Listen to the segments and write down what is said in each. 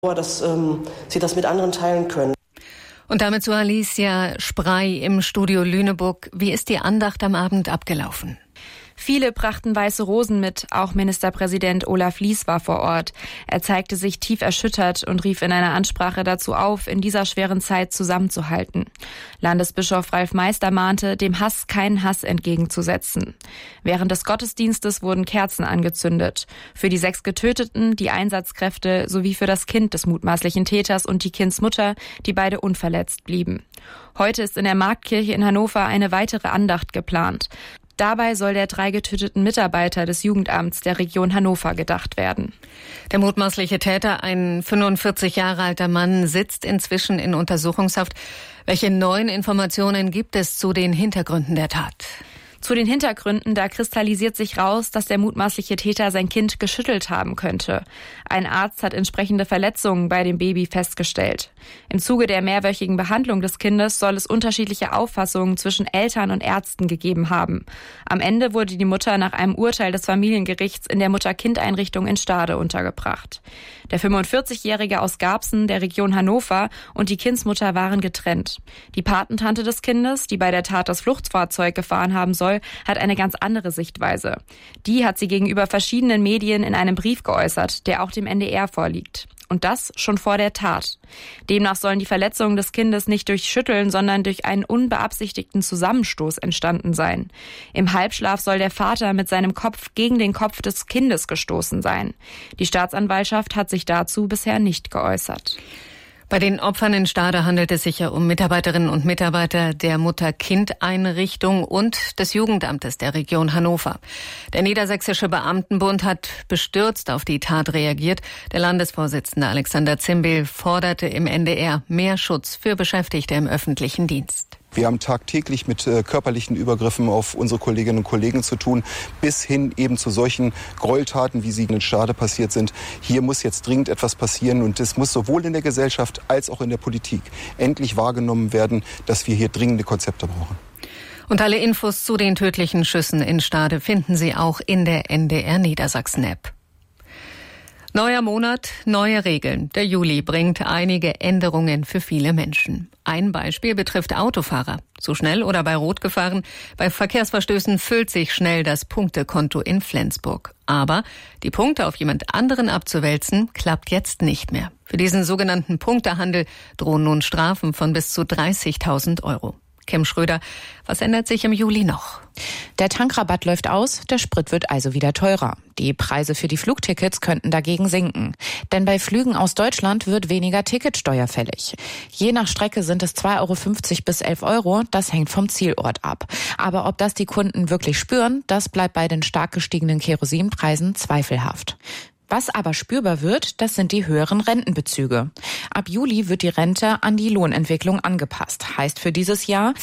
dass sie das mit anderen teilen können. Und damit zu Alicia Sprey im Studio Lüneburg. Wie ist die Andacht am Abend abgelaufen? Viele brachten weiße Rosen mit, auch Ministerpräsident Olaf Lies war vor Ort. Er zeigte sich tief erschüttert und rief in einer Ansprache dazu auf, in dieser schweren Zeit zusammenzuhalten. Landesbischof Ralf Meister mahnte, dem Hass keinen Hass entgegenzusetzen. Während des Gottesdienstes wurden Kerzen angezündet. Für die 6 Getöteten, die Einsatzkräfte sowie für das Kind des mutmaßlichen Täters und die Kindsmutter, die beide unverletzt blieben. Heute ist in der Marktkirche in Hannover eine weitere Andacht geplant. Dabei soll der 3 getöteten Mitarbeiter des Jugendamts der Region Hannover gedacht werden. Der mutmaßliche Täter, ein 45 Jahre alter Mann, sitzt inzwischen in Untersuchungshaft. Welche neuen Informationen gibt es zu den Hintergründen der Tat? Zu den Hintergründen, da kristallisiert sich raus, dass der mutmaßliche Täter sein Kind geschüttelt haben könnte. Ein Arzt hat entsprechende Verletzungen bei dem Baby festgestellt. Im Zuge der mehrwöchigen Behandlung des Kindes soll es unterschiedliche Auffassungen zwischen Eltern und Ärzten gegeben haben. Am Ende wurde die Mutter nach einem Urteil des Familiengerichts in der Mutter-Kind-Einrichtung in Stade untergebracht. Der 45-Jährige aus Garbsen, der Region Hannover, und die Kindsmutter waren getrennt. Die Patentante des Kindes, die bei der Tat das Fluchtfahrzeug gefahren haben soll, hat eine ganz andere Sichtweise. Die hat sie gegenüber verschiedenen Medien in einem Brief geäußert, der auch dem NDR vorliegt. Und das schon vor der Tat. Demnach sollen die Verletzungen des Kindes nicht durch Schütteln, sondern durch einen unbeabsichtigten Zusammenstoß entstanden sein. Im Halbschlaf soll der Vater mit seinem Kopf gegen den Kopf des Kindes gestoßen sein. Die Staatsanwaltschaft hat sich dazu bisher nicht geäußert. Bei den Opfern in Stade handelt es sich ja um Mitarbeiterinnen und Mitarbeiter der Mutter-Kind-Einrichtung und des Jugendamtes der Region Hannover. Der Niedersächsische Beamtenbund hat bestürzt auf die Tat reagiert. Der Landesvorsitzende Alexander Zimbil forderte im NDR mehr Schutz für Beschäftigte im öffentlichen Dienst. Wir haben tagtäglich mit körperlichen Übergriffen auf unsere Kolleginnen und Kollegen zu tun, bis hin eben zu solchen Gräueltaten, wie sie in Stade passiert sind. Hier muss jetzt dringend etwas passieren und es muss sowohl in der Gesellschaft als auch in der Politik endlich wahrgenommen werden, dass wir hier dringende Konzepte brauchen. Und alle Infos zu den tödlichen Schüssen in Stade finden Sie auch in der NDR Niedersachsen-App. Neuer Monat, neue Regeln. Der Juli bringt einige Änderungen für viele Menschen. Ein Beispiel betrifft Autofahrer. Zu schnell oder bei Rot gefahren. Bei Verkehrsverstößen füllt sich schnell das Punktekonto in Flensburg. Aber die Punkte auf jemand anderen abzuwälzen, klappt jetzt nicht mehr. Für diesen sogenannten Punktehandel drohen nun Strafen von bis zu 30.000 Euro. Kim Schröder, was ändert sich im Juli noch? Der Tankrabatt läuft aus, der Sprit wird also wieder teurer. Die Preise für die Flugtickets könnten dagegen sinken. Denn bei Flügen aus Deutschland wird weniger Ticketsteuer fällig. Je nach Strecke sind es 2,50 Euro bis 11 Euro, das hängt vom Zielort ab. Aber ob das die Kunden wirklich spüren, das bleibt bei den stark gestiegenen Kerosinpreisen zweifelhaft. Was aber spürbar wird, das sind die höheren Rentenbezüge. Ab Juli wird die Rente an die Lohnentwicklung angepasst. Heißt für dieses Jahr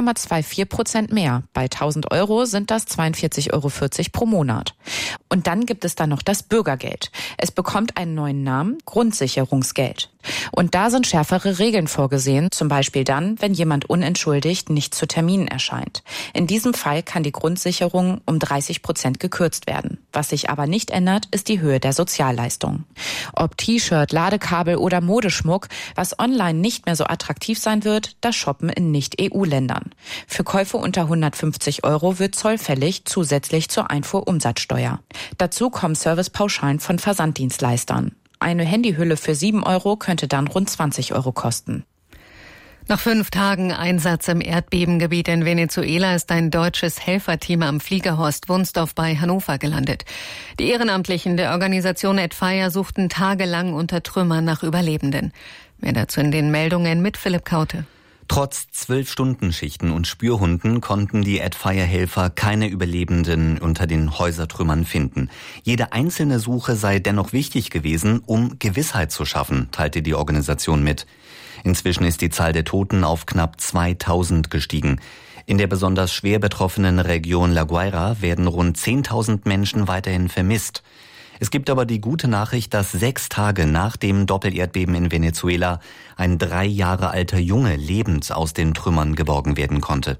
4,24% mehr. Bei 1.000 Euro sind das 42,40 Euro pro Monat. Und dann gibt es dann noch das Bürgergeld. Es bekommt einen neuen Namen, Grundsicherungsgeld. Und da sind schärfere Regeln vorgesehen, zum Beispiel dann, wenn jemand unentschuldigt nicht zu Terminen erscheint. In diesem Fall kann die Grundsicherung um 30% gekürzt werden. Was sich aber nicht ändert, ist die Höhe der Sozialleistung. Ob T-Shirt, Ladekabel oder Modeschmuck, was online nicht mehr so attraktiv sein wird, das Shoppen in Nicht-EU-Ländern. Für Käufe unter 150 Euro wird Zoll fällig, zusätzlich zur Einfuhrumsatzsteuer. Dazu kommen Servicepauschalen von Versanddienstleistern. Eine Handyhülle für 7 Euro könnte dann rund 20 Euro kosten. Nach 5 Tagen Einsatz im Erdbebengebiet in Venezuela ist ein deutsches Helferteam am Flieger Horst Wunsdorf bei Hannover gelandet. Die Ehrenamtlichen der Organisation Adfire suchten tagelang unter Trümmern nach Überlebenden. Mehr dazu in den Meldungen mit Philipp Kaute. Trotz 12-Stunden-Schichten und Spürhunden konnten die Adfire-Helfer keine Überlebenden unter den Häusertrümmern finden. Jede einzelne Suche sei dennoch wichtig gewesen, um Gewissheit zu schaffen, teilte die Organisation mit. Inzwischen ist die Zahl der Toten auf knapp 2000 gestiegen. In der besonders schwer betroffenen Region La Guaira werden rund 10.000 Menschen weiterhin vermisst. Es gibt aber die gute Nachricht, dass 6 Tage nach dem Doppelerdbeben in Venezuela ein 3 Jahre alter Junge lebend aus den Trümmern geborgen werden konnte.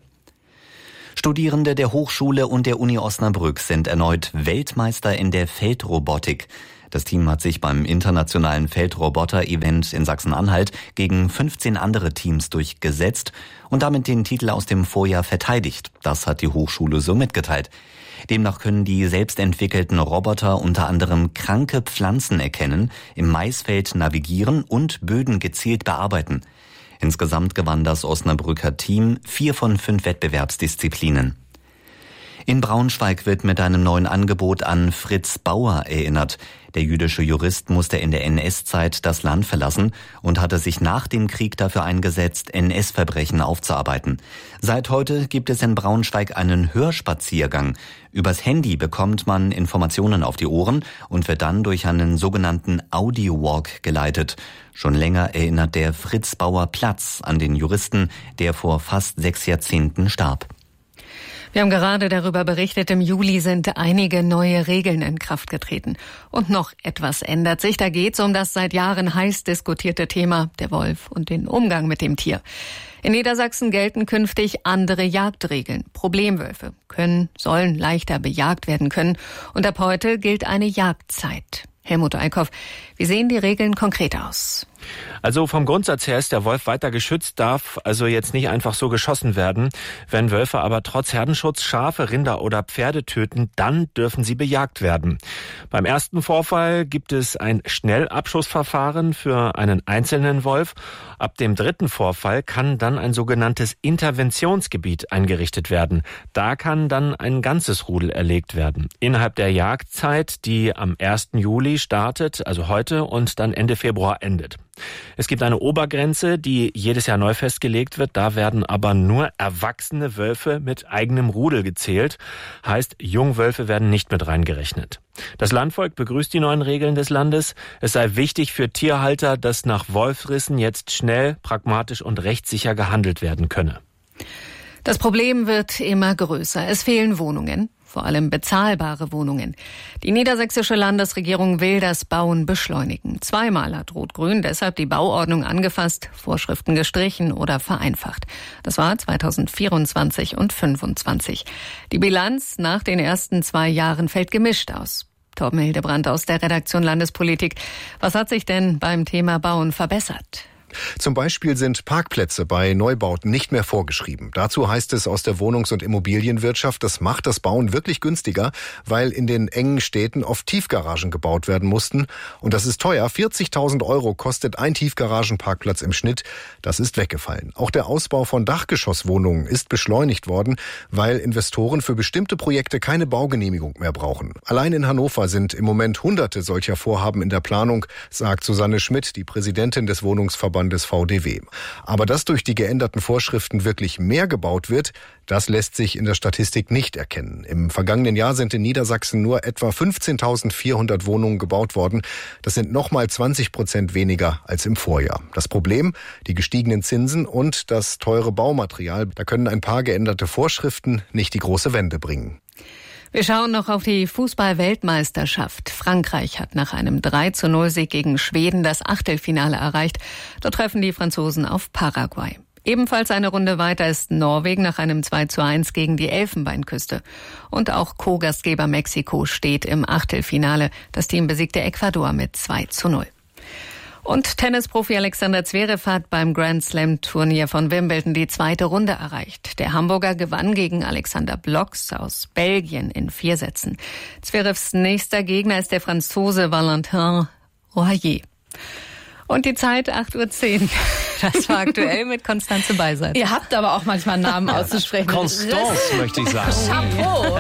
Studierende der Hochschule und der Uni Osnabrück sind erneut Weltmeister in der Feldrobotik. Das Team hat sich beim internationalen Feldroboter-Event in Sachsen-Anhalt gegen 15 andere Teams durchgesetzt und damit den Titel aus dem Vorjahr verteidigt. Das hat die Hochschule so mitgeteilt. Demnach können die selbstentwickelten Roboter unter anderem kranke Pflanzen erkennen, im Maisfeld navigieren und Böden gezielt bearbeiten. Insgesamt gewann das Osnabrücker Team 4 von 5 Wettbewerbsdisziplinen. In Braunschweig wird mit einem neuen Angebot an Fritz Bauer erinnert. Der jüdische Jurist musste in der NS-Zeit das Land verlassen und hatte sich nach dem Krieg dafür eingesetzt, NS-Verbrechen aufzuarbeiten. Seit heute gibt es in Braunschweig einen Hörspaziergang. Übers Handy bekommt man Informationen auf die Ohren und wird dann durch einen sogenannten Audio-Walk geleitet. Schon länger erinnert der Fritz Bauer Platz an den Juristen, der vor fast 6 Jahrzehnten starb. Wir haben gerade darüber berichtet, im Juli sind einige neue Regeln in Kraft getreten. Und noch etwas ändert sich. Da geht es um das seit Jahren heiß diskutierte Thema der Wolf und den Umgang mit dem Tier. In Niedersachsen gelten künftig andere Jagdregeln. Problemwölfe sollen leichter bejagt werden können. Und ab heute gilt eine Jagdzeit. Helmut Eickhoff, wie sehen die Regeln konkret aus? Also vom Grundsatz her ist der Wolf weiter geschützt, darf also jetzt nicht einfach so geschossen werden. Wenn Wölfe aber trotz Herdenschutz Schafe, Rinder oder Pferde töten, dann dürfen sie bejagt werden. Beim ersten Vorfall gibt es ein Schnellabschussverfahren für einen einzelnen Wolf. Ab dem dritten Vorfall kann dann ein sogenanntes Interventionsgebiet eingerichtet werden. Da kann dann ein ganzes Rudel erlegt werden. Innerhalb der Jagdzeit, die am 1. Juli startet, also heute, und dann Ende Februar endet. Es gibt eine Obergrenze, die jedes Jahr neu festgelegt wird. Da werden aber nur erwachsene Wölfe mit eigenem Rudel gezählt. Heißt, Jungwölfe werden nicht mit reingerechnet. Das Landvolk begrüßt die neuen Regeln des Landes. Es sei wichtig für Tierhalter, dass nach Wolfsrissen jetzt schnell, pragmatisch und rechtssicher gehandelt werden könne. Das Problem wird immer größer. Es fehlen Wohnungen, vor allem bezahlbare Wohnungen. Die niedersächsische Landesregierung will das Bauen beschleunigen. Zweimal hat Rot-Grün deshalb die Bauordnung angefasst, Vorschriften gestrichen oder vereinfacht. Das war 2024 und 2025. Die Bilanz nach den ersten 2 Jahren fällt gemischt aus. Torben Hildebrandt aus der Redaktion Landespolitik. Was hat sich denn beim Thema Bauen verbessert? Zum Beispiel sind Parkplätze bei Neubauten nicht mehr vorgeschrieben. Dazu heißt es aus der Wohnungs- und Immobilienwirtschaft, das macht das Bauen wirklich günstiger, weil in den engen Städten oft Tiefgaragen gebaut werden mussten. Und das ist teuer. 40.000 € kostet ein Tiefgaragenparkplatz im Schnitt. Das ist weggefallen. Auch der Ausbau von Dachgeschosswohnungen ist beschleunigt worden, weil Investoren für bestimmte Projekte keine Baugenehmigung mehr brauchen. Allein in Hannover sind im Moment Hunderte solcher Vorhaben in der Planung, sagt Susanne Schmidt, die Präsidentin des Wohnungsverbandes VDW. Aber dass durch die geänderten Vorschriften wirklich mehr gebaut wird, das lässt sich in der Statistik nicht erkennen. Im vergangenen Jahr sind in Niedersachsen nur etwa 15.400 Wohnungen gebaut worden. Das sind nochmal 20% weniger als im Vorjahr. Das Problem? Die gestiegenen Zinsen und das teure Baumaterial. Da können ein paar geänderte Vorschriften nicht die große Wende bringen. Wir schauen noch auf die Fußball-Weltmeisterschaft. Frankreich hat nach einem 3:0-Sieg gegen Schweden das Achtelfinale erreicht. Dort treffen die Franzosen auf Paraguay. Ebenfalls eine Runde weiter ist Norwegen nach einem 2:1 gegen die Elfenbeinküste. Und auch Co-Gastgeber Mexiko steht im Achtelfinale. Das Team besiegte Ecuador mit 2:0. Und Tennisprofi Alexander Zverev hat beim Grand-Slam-Turnier von Wimbledon die 2. Runde erreicht. Der Hamburger gewann gegen Alexander Blox aus Belgien in 4 Sätzen. Zverevs nächster Gegner ist der Franzose Valentin Royer. Und die Zeit 8:10 Uhr. Das war aktuell mit Konstanze Beiseit. Ihr habt aber auch manchmal Namen auszusprechen. Constance, möchte ich sagen. Chapeau.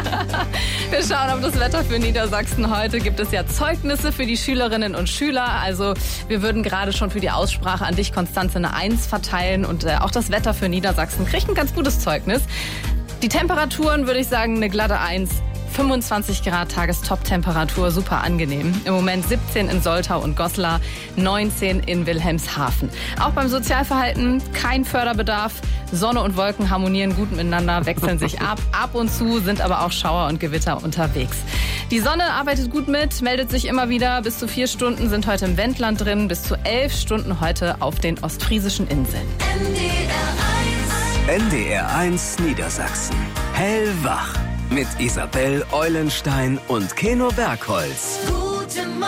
Wir schauen auf das Wetter für Niedersachsen. Heute gibt es ja Zeugnisse für die Schülerinnen und Schüler. Also wir würden gerade schon für die Aussprache an dich, Konstanze, eine 1 verteilen. Und auch das Wetter für Niedersachsen kriegt ein ganz gutes Zeugnis. Die Temperaturen, würde ich sagen, eine glatte 1. 25 Grad Tagestop-Temperatur, super angenehm. Im Moment 17 in Soltau und Goslar, 19 in Wilhelmshaven. Auch beim Sozialverhalten kein Förderbedarf. Sonne und Wolken harmonieren gut miteinander, wechseln sich ab. Ab und zu sind aber auch Schauer und Gewitter unterwegs. Die Sonne arbeitet gut mit, meldet sich immer wieder. Bis zu 4 Stunden sind heute im Wendland drin, bis zu 11 Stunden heute auf den ostfriesischen Inseln. NDR 1 Niedersachsen. Hellwach. Mit Isabel Eulenstein und Keno Bergholz. Guten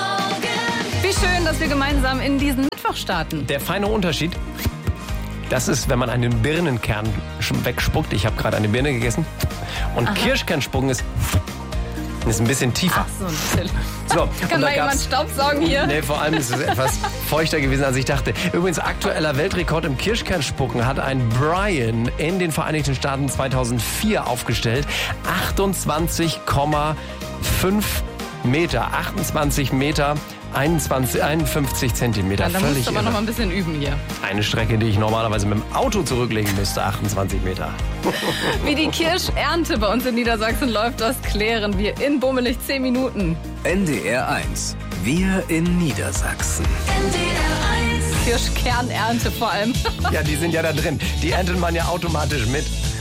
Schön, dass wir gemeinsam in diesen Mittwoch starten. Der feine Unterschied, das ist, wenn man einen Birnenkern wegspuckt. Ich habe gerade eine Birne gegessen. Und Kirschkernspucken ist ein bisschen tiefer. Ach so, natürlich. So, kann mal jemand Staubsaugen hier? Nee, vor allem ist es etwas feuchter gewesen, als ich dachte. Übrigens, aktueller Weltrekord im Kirschkernspucken hat ein Brian in den Vereinigten Staaten 2004 aufgestellt. 28,5 Meter. 28 Meter. 51 Zentimeter. Da musst du aber noch mal ein bisschen üben hier. Eine Strecke, die ich normalerweise mit dem Auto zurücklegen müsste, 28 Meter. Wie die Kirschernte bei uns in Niedersachsen läuft, das klären wir in bummelig 10 Minuten. NDR 1. Wir in Niedersachsen. NDR 1. Kirschkernernte vor allem. Ja, die sind ja da drin. Die erntet man ja automatisch mit.